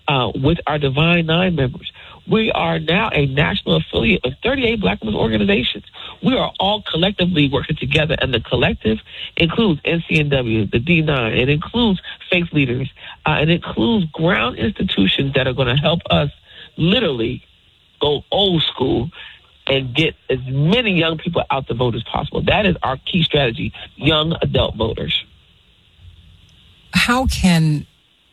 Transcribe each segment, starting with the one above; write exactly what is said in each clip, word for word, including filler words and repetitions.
uh, with our Divine Nine members. We are now a national affiliate of thirty-eight Black women's organizations. We are all collectively working together, and the collective includes N C N W, the D nine. It includes faith leaders. Uh, it includes ground institutions that are going to help us literally go old school and get as many young people out to vote as possible. That is our key strategy, young adult voters. How can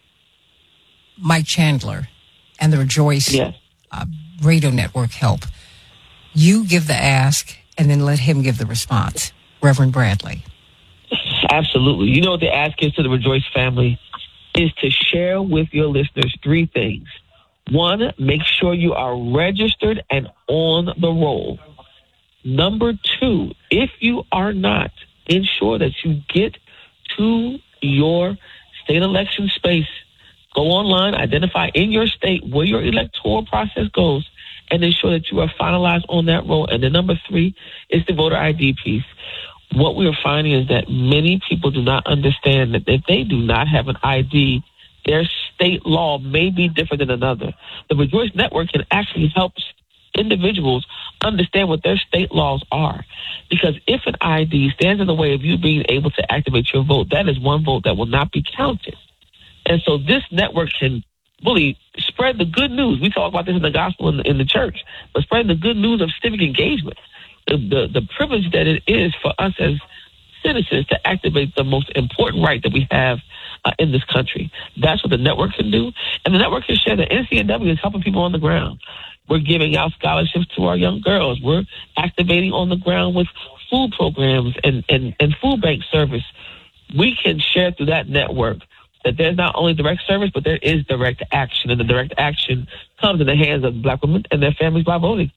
Mike Chandler and the Rejoice yes. uh, radio network help? You give the ask and then let him give the response. Reverend Bradley. Absolutely. You know what the ask is to the Rejoice family is to share with your listeners three things. One, make sure you are registered and on the roll. Number two, if you are not, ensure that you get to your state election space. Go online, identify in your state where your electoral process goes, and ensure that you are finalized on that roll. And then number three is the voter I D piece. What we are finding is that many people do not understand that if they do not have an I D, their state law may be different than another. The Rejoice Network can actually help individuals understand what their state laws are. Because if an I D stands in the way of you being able to activate your vote, that is one vote that will not be counted. And so this network can really spread the good news. We talk about this in the gospel in the, in the church, but spread the good news of civic engagement, the, the, the privilege that it is for us as citizens to activate the most important right that we have uh, in this country. That's what the network can do. And the network can share that N C N W is helping people on the ground. We're giving out scholarships to our young girls. We're activating on the ground with food programs and, and, and food bank service. We can share through that network that there's not only direct service, but there is direct action. And the direct action comes in the hands of Black women and their families by voting.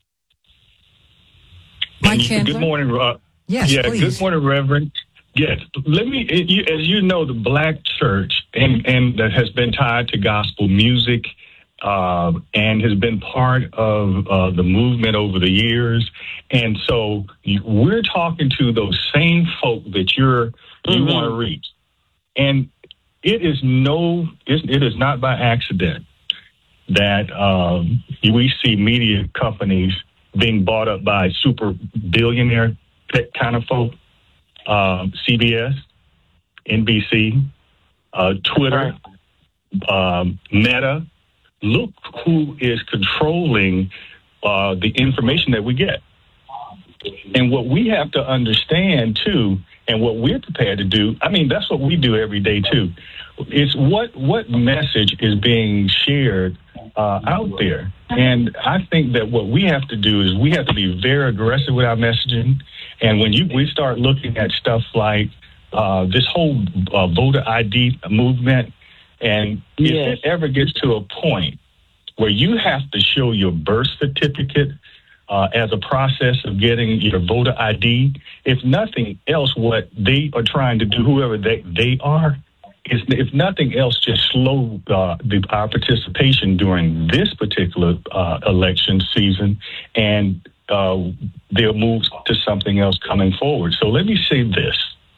Mike Chandler? Good morning, Rob. Yes, yeah, please. Good morning, Reverend. Yes, let me, as you know, the Black church and, and that has been tied to gospel music uh, and has been part of uh, the movement over the years. And so we're talking to those same folk that you're, you mm-hmm. want to reach. And it is no, it is not by accident that um, we see media companies being bought up by super billionaire kind of folk, uh, C B S, N B C, uh, Twitter, um, Meta. Look who is controlling uh, the information that we get. And what we have to understand, too, and what we're prepared to do, I mean, that's what we do every day, too. It's what, what message is being shared uh, out there. And I think that what we have to do is we have to be very aggressive with our messaging. And when you we start looking at stuff like uh, this whole uh, voter I D movement, and yes. if it ever gets to a point where you have to show your birth certificate uh, as a process of getting your voter I D, if nothing else, what they are trying to do, whoever they, they are, is, if nothing else, just slow uh, the, our participation during this particular uh, election season, and uh, they'll move to something else coming forward. So let me say this.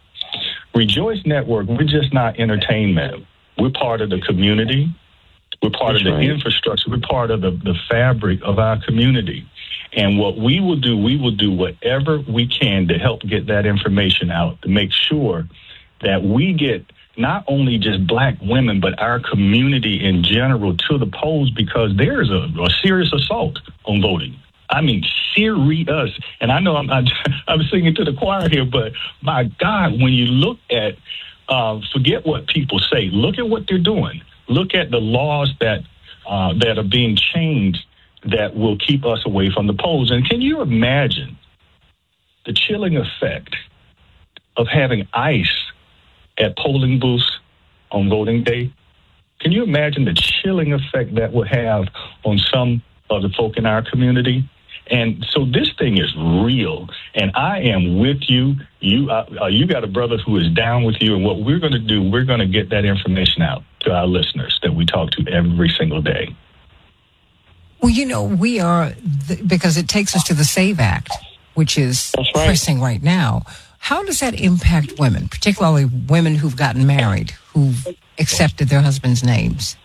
Rejoice Network, we're just not entertainment. We're part of the community. We're part That's of the right. infrastructure. We're part of the, the fabric of our community. And what we will do, we will do whatever we can to help get that information out, to make sure that we get not only just Black women, but our community in general to the polls, because there is a, a serious assault on voting. I mean, serious. And I know I'm, I'm, I'm singing to the choir here, but my God, when you look at, uh, forget what people say, look at what they're doing. Look at the laws that uh, that are being changed that will keep us away from the polls. And can you imagine the chilling effect of having ICE at polling booths on voting day? Can you imagine the chilling effect that would have on some of the folk in our community? And so this thing is real, and I am with you. You uh, you got a brother who is down with you, and what we're going to do, we're going to get that information out to our listeners that we talk to every single day. Well, you know, we are, th- because it takes us to the SAVE Act, which is That's right. pressing right now. How does that impact women, particularly women who've gotten married, who've accepted their husbands' names?